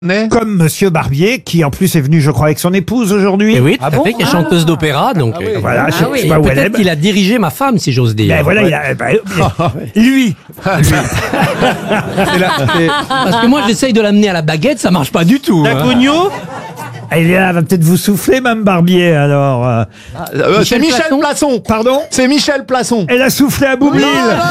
Comme Monsieur Barbier, qui en plus est venu, je crois, avec son épouse aujourd'hui. Et oui, tout à fait, qui est chanteuse d'opéra, donc Voilà, je sais pas où elle est. peut-être qu'il a dirigé ma femme, si j'ose dire. Ben voilà, lui. Parce que moi, j'essaye de l'amener à la baguette, ça marche pas du tout. Elle est là, elle va peut-être vous souffler, Mme Barbier, alors. C'est Michel Plasson. Pardon? C'est Michel Plasson. Elle a soufflé à Boublil.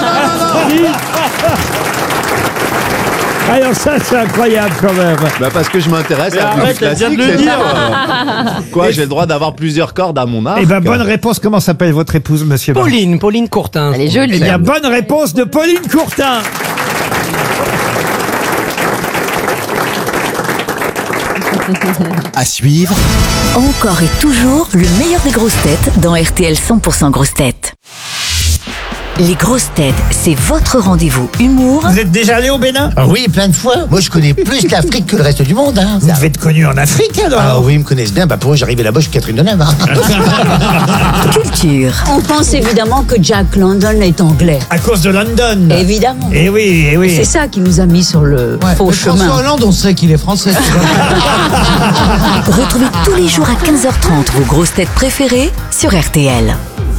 Alors ça, c'est incroyable quand même. Bah parce que je m'intéresse à la musique classique, c'est ça. Quoi, j'ai le droit d'avoir plusieurs cordes à mon arc. Eh ben, bonne réponse. Comment s'appelle votre épouse, monsieur Barbier? Pauline Courtin. Elle est jolie. Eh bien, bonne réponse de Pauline Courtin. À suivre, Encore et toujours le meilleur des grosses têtes dans RTL 100% grosses têtes. Les grosses têtes, c'est votre rendez-vous humour Vous êtes déjà allé au Bénin? Ah oui, plein de fois. Moi, je connais plus l'Afrique que le reste du monde. Hein. Vous devez être connu en Afrique, alors? Ah oui, ils me connaissent bien. Bah pour eux, j'arrivais là-bas, je suis Catherine Deneuve. Hein. culture. On pense évidemment que Jack London est anglais. À cause de London. Évidemment. Eh oui, eh oui. C'est ça qui nous a mis sur le faux chemin. François Hollande, on sait qu'il est français. Retrouvez tous les jours à 15h30 vos grosses têtes préférées sur RTL.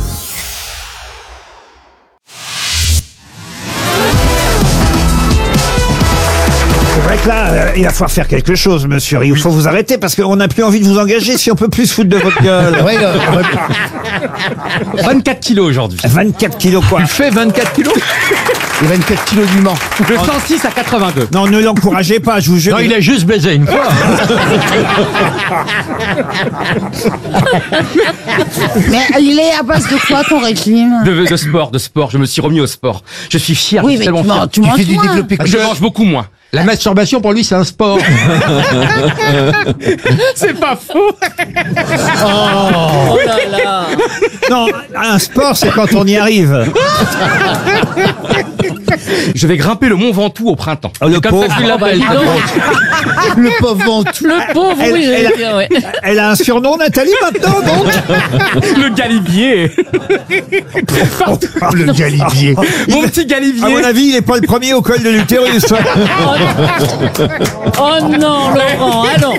C'est vrai que là, il va falloir faire quelque chose, monsieur. Il faut vous arrêter parce qu'on n'a plus envie de vous engager si on peut plus se foutre de votre gueule. 24 kilos aujourd'hui. 24 kilos quoi? Tu fais 24 kilos? Et 24 kilos du Mans. De 106 à 82. Non, ne l'encouragez pas, je vous jure. Non, il a juste baisé une fois. Mais il est à base de quoi ton régime? De sport. Je me suis remis au sport. Je suis fier. Oui, je suis mais tellement fier. tu manges fais du moins. développé Je mange beaucoup moins. La masturbation pour lui, c'est un sport. C'est pas faux. Oh là là. Non, un sport, c'est quand on y arrive. Je vais grimper le Mont Ventoux au printemps. Oh, le Comme pauvre. ça, je suis là-bas. Le pauvre ventre. Le pauvre, Elle- oui, elle- j'allais dire, ouais. Elle a un surnom, Nathalie, maintenant, donc? Le galibier. Le galibier. Mon petit galibier. À mon avis, il n'est pas le premier au col de l'utérus. Oh non, Laurent, allons.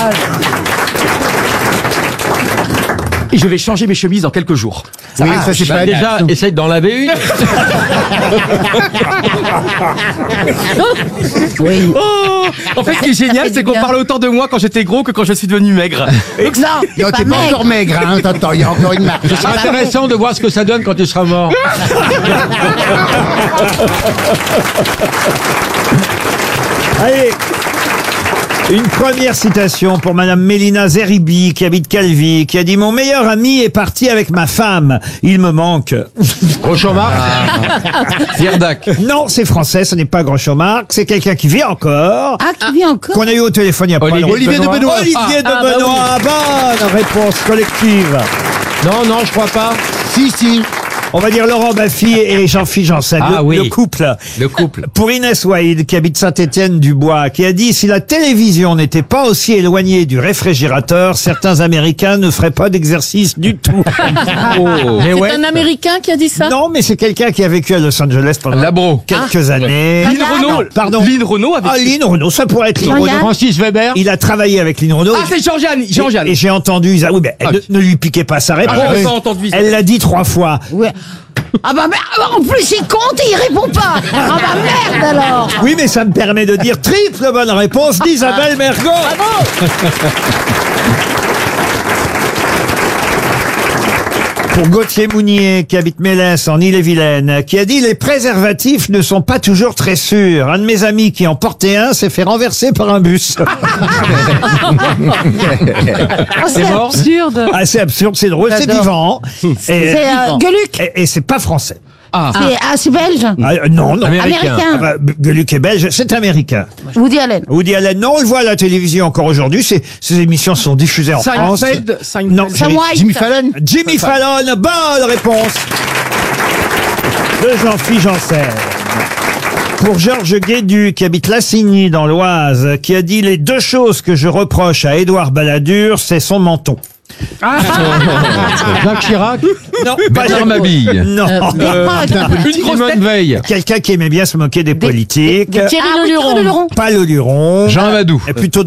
Et je vais changer mes chemises dans quelques jours. Oui, ça c'est pas Déjà, essaye d'en laver une. Oui. Oh, en fait, ce qui est génial, c'est qu'on parle autant de moi quand j'étais gros que quand je suis devenu maigre. Non, Non, t'es pas encore maigre, hein. Attends, il y a encore une marque. C'est intéressant de voir ce que ça donne quand tu seras mort. Allez, une première citation pour Madame Mélina Zeribi, qui habite Calvi, qui a dit « Mon meilleur ami est parti avec ma femme. Il me manque. » Groucho-Marx. Pierre Dac. Non, c'est français, ce n'est pas Groucho-Marx, c'est quelqu'un qui vit encore, Ah, qui vit encore? qu'on a eu au téléphone il y a pas longtemps. Olivier de Benoît. Olivier de bah Benoît, bonne réponse collective. Non, je crois pas. Si. On va dire Laurent Baffy et Jean-Philippe Janssen, Ah oui. le couple. Le couple. Pour Inès Waïd, qui habite Saint-Étienne-du-Bois, qui a dit « Si la télévision n'était pas aussi éloignée du réfrigérateur, certains Américains ne feraient pas d'exercice du tout. » C'est un Américain qui a dit ça? Non, mais c'est quelqu'un qui a vécu à Los Angeles pendant Labro. quelques années. Lynn Renault. Pardon. Lynn Renault avec... Ah, Lynn Renault, ça pourrait être Lynn Renault. Francis Weber. Il a travaillé avec Lynn Renault. Ah, c'est Jean-Jeanne. Et j'ai entendu, oui, mais ne lui piquez pas sa réponse. j'ai pas entendu ça. Elle l'a dit 3 fois. Ouais. Ah bah en plus il compte et il répond pas. Ah bah merde alors. Oui, mais ça me permet de dire triple bonne réponse d'Isabelle Mergo. Pour Gauthier Mounier, qui habite Mélès en Île-et-Vilaine, qui a dit « Les préservatifs ne sont pas toujours très sûrs. Un de mes amis qui en portait un s'est fait renverser par un bus. » C'est absurde. Ah, c'est absurde, c'est drôle, c'est J'adore. vivant. C'est Gueuluc. Et c'est pas français. C'est belge. Non. Américain. Ah bah, Gueuluc est belge, c'est américain. Woody Allen. Woody Allen, non, on le voit à la télévision encore aujourd'hui. Ces émissions sont diffusées en France. Non, Sam White. Jimmy Fallon. Jimmy Fallon, bonne réponse de Jean-Philippe Janssen. Pour Georges Guédu, qui habite Lassigny dans l'Oise, qui a dit « Les deux choses que je reproche à Édouard Balladur, c'est son menton. » Jacques Chirac. Non, pas Bernard Mabille. Non. Une grosse tête. Veil. Quelqu'un qui aimait bien se moquer des politiques. Thierry Leluron. Pas le Luron. Jean Amadou. Et plutôt